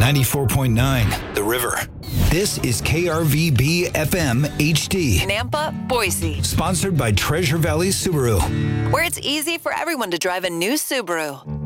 94.9 The River. This is KRVB FM HD. Nampa, Boise. Sponsored by Treasure Valley Subaru. Where it's easy for everyone to drive a new Subaru.